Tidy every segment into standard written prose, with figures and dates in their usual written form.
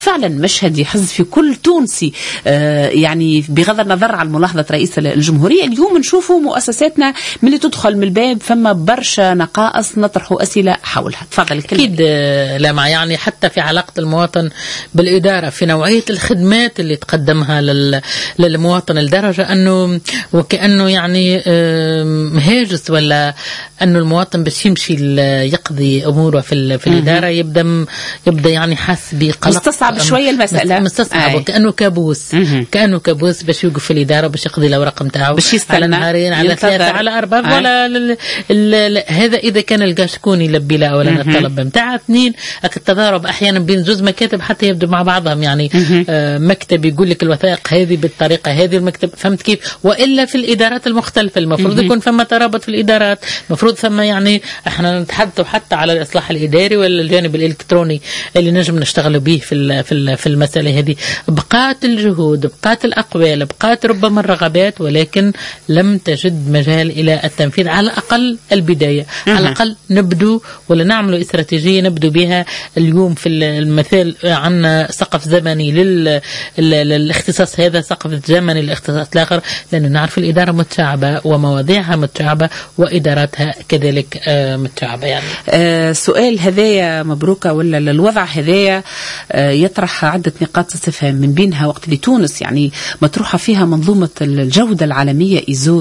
فعلا مشهد يحز في كل تونسي. يعني بغض النظر عن ملاحظة رئيس الجمهورية، اليوم نشوفوا مؤسساتنا من اللي تدخل من الباب فما برشا نقائص نطرحوا أسئلة حولها. تفضل. أكيد لما يعني حتى في علاقة المواطن بالإدارة، في نوعية الخدمات اللي تقدمها للمواطن، لدرجة أنه وكأنه يعني هاجس، ولا أنه المواطن باش يمشي يقضي أموره في الإدارة يبدأ يعني حاس بقلق، مستصعب شوية المسألة، مستصعب وكأنه كابوس، كأنه كابوس باش يوقف في الإدارة باش يقضي الأوراق نتاعو على نهارين، على 3، على 4 ولا هذا إذا كان القى شكون يلبي له أولا الطلب نتاعه. 2 التضارب أحيانا بين زوج مكاتب حتى يبدو مع بعضهم، يعني مكتب يقول لك الوثائق هذه بالطريقة هذه، المكتب فهمت كيف، وإلا في الإدارات المختلفة المفروض يكون فما ترابط في الإدارات، المفروض فما يعني احنا نتحدثوا حتى على الإصلاح الإداري ولا الجانب الإلكتروني اللي نجم نشتغل به في المسألة هذه. بقات الجهود، بقات الأقوال، بقات ربما الرغبات، ولكن لم تجد مجال إلى التنفيذ. على الأقل البداية، على الأقل نبدو ولا نعمل استراتيجية نبدو بها اليوم. في المثال عنا سقف زمني للاختصاص هذا، سقف زمني للاختصاص الآخر، لأنه نعرف الإدارة متشعبة ومواضيعها متشعبة وإداراتها كذلك متشعبة. يعني سؤال هذايا مبروكة، ولا الوضع هذايا يطرح عدة نقاط استفهام، من بينها وقت اللي تونس يعني مطروحة فيها منظومة الجودة العالمية إيزو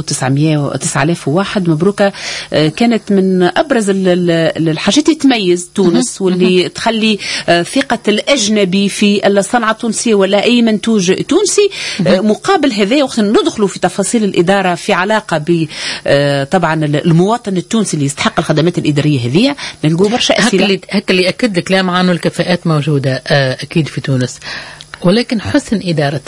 9001 مبروكة، كانت من أبرز الحاجات اللي تميز تونس واللي تخلي ثقة الأجنبي في الصنعة التونسية ولا أي منتوج تونسي. مقابل هذا وقت ندخلوا في تفاصيل الإدارة في علاقة ب طبعا المواطن التونسي اللي يستحق الخدمات الإدارية هذه، نلقوا برشا أسئلة. هكا اللي أكد لك لا معانو الكفاءات موجودة أكيد في تونس، ولكن حسن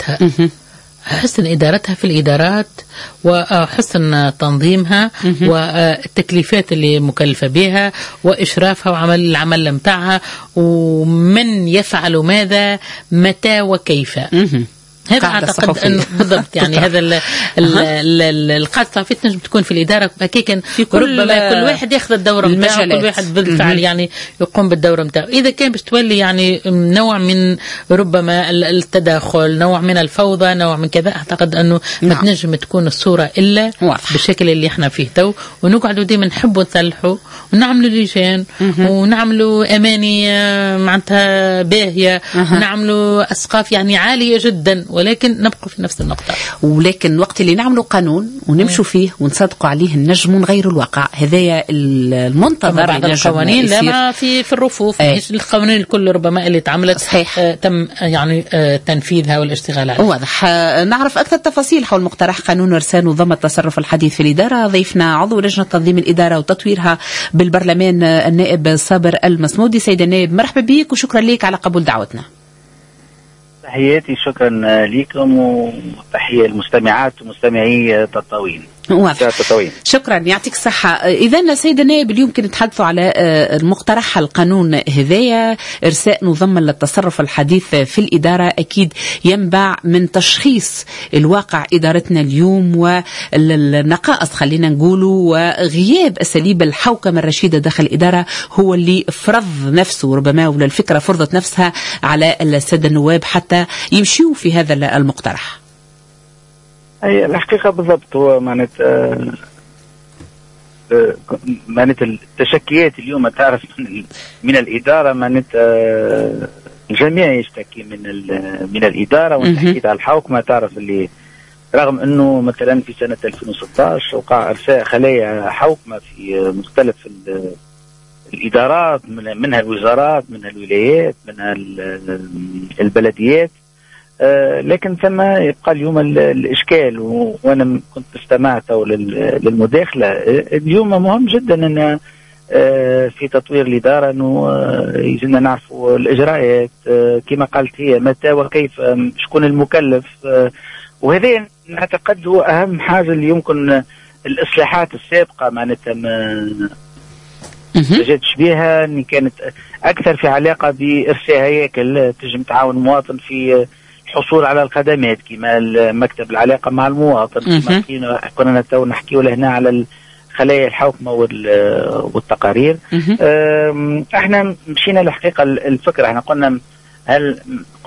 إدارتها في الإدارات وحسن تنظيمها والتكليفات اللي مكلفة بها وإشرافها وعمل العمل متاعها، ومن يفعل ماذا متى وكيف. هذا أعتقد أنه بالضبط يعني هذا القاعدة الصحفية تنجم تكون في الإدارة هكاك، ربما كل واحد ياخذ الدور متاعه، كل واحد بالفعل يعني يقوم بالدور متاعه. إذا كان باش تولي يعني نوع من ربما التداخل، نوع من الفوضى، نوع من كذا، أعتقد أنه ما تنجم تكون الصورة إلا بالشكل اللي احنا فيه تو، ونقعدوا ديما نحبوا نصلحوا ونعملوا لجان ونعملوا أماني معناتها باهية ونعملوا أسقاف يعني عالية جدا، ولكن نبقى في نفس النقطة. ولكن وقت اللي نعملوا قانون ونمشوا فيه ونصدقوا عليه النجم نغير الواقع، هذايا المنتظر. بعض القوانين لا في الرفوف، مش القوانين الكل ربما اللي تعملت صحيح تم يعني تنفيذها والاشتغال عليها. واضح. نعرف أكثر تفاصيل حول مقترح قانون إرسال نظام التصرف الحديث في الإدارة ضيفنا عضو لجنة تنظيم الإدارة وتطويرها بالبرلمان النائب صابر المصمودي. سيد النائب مرحبا بك وشكرا لك على قبول دعوتنا. تحياتي، شكرا لكم وتحية المستمعات ومستمعي تطاوين. شكرا، يعطيك الصحة. إذن سيد النائب اليوم كنا نتحدثوا على المقترح القانون هذايا إرساء نظام التصرف الحديث في الإدارة، أكيد ينبع من تشخيص الواقع إدارتنا اليوم والنقائص خلينا نقولوا، وغياب أساليب الحوكمة الرشيدة داخل الإدارة هو اللي فرض نفسه، ربما ولا الفكرة فرضت نفسها على السادة النواب حتى يمشيوا في هذا المقترح. أي الحقيقة بالضبط، هو معناتها التشكيات اليوم تعرف من الإدارة، معناتها الجميع يشتكي من الإدارة، والتحديد على الحوكمة. تعرف اللي رغم أنه مثلا في سنة 2016 وقع إرساء خلايا حوكمة في مختلف الإدارات، منها الوزارات، منها الولايات، منها البلديات، لكن ثم يبقى اليوم الإشكال. وأنا كنت استمعت للمداخلة اليوم. مهم جدا أن في تطوير الإدارة أنه يجينا نعرفوا الإجراءات كما قالت هي متى وكيف، شكون المكلف، وهذا نعتقد هو أهم حاجة اللي يمكن الإصلاحات السابقة معناتها ما جاتش بها، أن كانت أكثر في علاقة بإرساء هياكل تجم تعاون المواطن في الحصول على الخدمات، كما مكتب العلاقة مع المواطن، كما كنا نحكي هنا على خلايا الحوكمة والتقارير. احنا مشينا الحقيقة الفكرة، احنا قلنا هل